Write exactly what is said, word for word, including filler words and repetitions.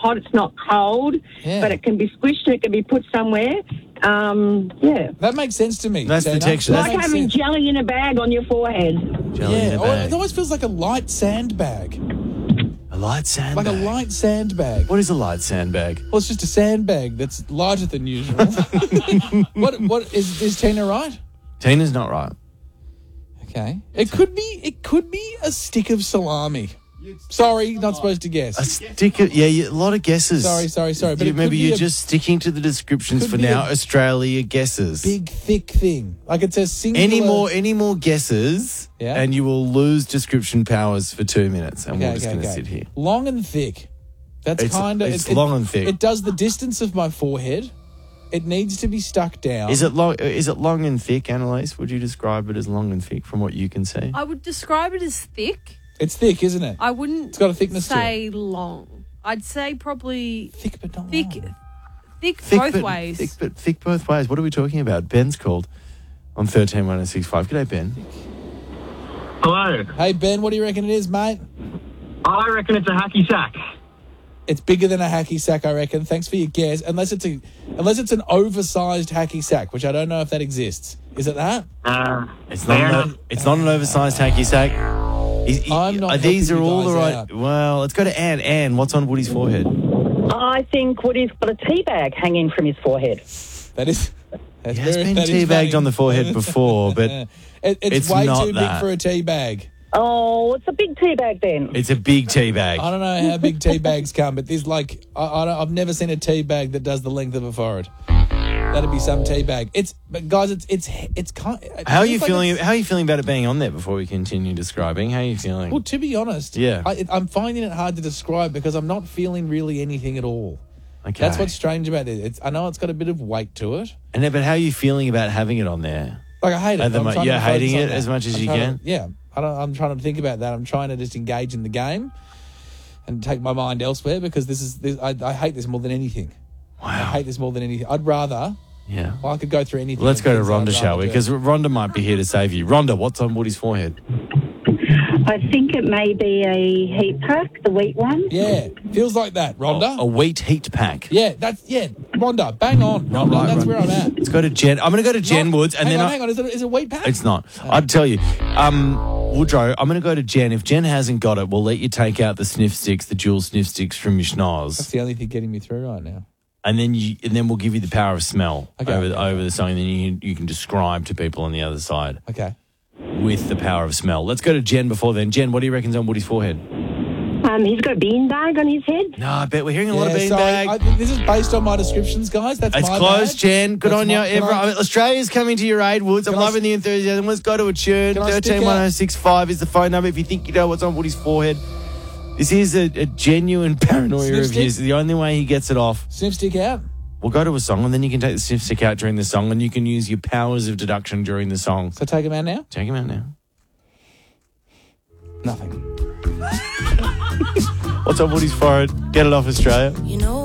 hot, it's not cold, Yeah. but it can be squished and it can be put somewhere. Um, yeah. That makes sense to me. That's the Dana. texture. That Like makes having sense. jelly in a bag on your forehead. Jelly in Yeah, a or bag. it always feels like a light sandbag. A light sandbag. Like a light sandbag. What is a light sandbag? Well, it's just a sandbag that's larger than usual. what? What is is Tina right? Tina's not right. Okay. It could be. It could be a stick of salami. Sorry, not supposed to guess. A stick of, yeah, yeah, a lot of guesses. Sorry, sorry, sorry, but You- it could maybe be you're a- just sticking to the descriptions could for be now. a Australia guesses. Big thick thing. Like it's a singular. Any more, any more guesses, Yeah. and you will lose description powers for two minutes, and Okay, we're just okay, going to okay. sit here. Long and thick. That's It's- kind of. it's long and thick. It does the distance of my forehead. It needs to be stuck down. Is it long? Is it long and thick, Annalise? Would you describe it as long and thick from what you can see? I would describe it as thick. It's thick, isn't it? I wouldn't It's got a thickness to say long. I'd say probably Thick but not thick, long. thick, Thick both but, ways. Thick but thick both ways. What are we talking about? Ben's called on thirteen one oh six five. G'day, Ben. Hello. Hey Ben, what do you reckon it is, mate? I reckon it's a hacky sack. It's bigger than a hacky sack, I reckon. Thanks for your guess. Unless it's a, unless it's an oversized hacky sack, which I don't know if that exists. Is it that? Uh, It's not. fair An, enough. it's not an oversized hacky sack. Is- I'm not uh, These are helping you all the guys right. out. Well, let's go to Anne. Anne, what's on Woody's forehead? I think Woody's got a tea bag hanging from his forehead. That is. That's He has very- been that is teabagged funny. on the forehead before, but it, it's, it's way not too that. big for a tea bag. Oh, it's a big tea bag then. it's a big tea bag. I don't know how big tea bags come, but there's like I, I don't, I've never seen a tea bag that does the length of a forehead. That'd be some tea bag. It's but guys, it's it's it's kind. How are you like feeling? it's- How are you feeling about it being on there? Before we continue describing, how are you feeling? Well, to be honest, Yeah. I, I'm finding it hard to describe because I'm not feeling really anything at all. Okay. That's what's strange about it. It's, I know it's got a bit of weight to it. And then, but how are you feeling about having it on there? Like I hate it. At the I'm mo- trying you're to focus hating on it that. as much as I'm you trying can? to- yeah, I don't, I'm trying to think about that. I'm trying to just engage in the game and take my mind elsewhere because this is. This, I, I hate this more than anything. I Wow. hate this more than anything. I'd rather. Yeah. Well, I could go through anything. Let's and go to things I'd Rhonda, shall rather we? do. Because Rhonda might be here to save you. Rhonda, what's on Woody's forehead? I think it may be a heat pack, the wheat one. Yeah, feels like that, Rhonda. A wheat heat pack. Yeah, that's yeah, Rhonda. Bang on, Not Rhonda. right, That's Rhonda. where I'm at. Let's go to Jen. I'm going to go to Jen Not- Woods, and hang then on, I, hang on. Is it, is it a wheat pack? It's not. I'd tell you, um, Woodrow. I'm going to go to Jen. If Jen hasn't got it, we'll let you take out the sniff sticks, the dual sniff sticks from your That's schnoz, the only thing getting me through right now. and then you, and then we'll give you the power of smell Okay, over okay. over the song, and then you can, you can describe to people on the other side Okay. with the power of smell. Let's go to Jen before then. Jen, what do you reckon's on Woody's forehead? Um, he's got a bean bag on his head. No, I bet we're hearing a lot of Yeah, sorry. beanbag. I think this is based on my descriptions, guys. That's It's my close, bad. Jen. Good That's on you. my- can Everyone, I- Australia's coming to your aid, Woods. I'm Can I loving s- the enthusiasm. Let's go to a tune. Can I stick thirteen one oh six five is the phone number if you think you know what's on Woody's forehead. This is a, a genuine paranoia Sniff of stick? his. The only way he gets it off. Sniff stick out. We'll go to a song, and then you can take the sniff stick out during the song, and you can use your powers of deduction during the song. So take him out now. Take him out now. Nothing. What's on Woody's forehead? Get it off, Australia. You know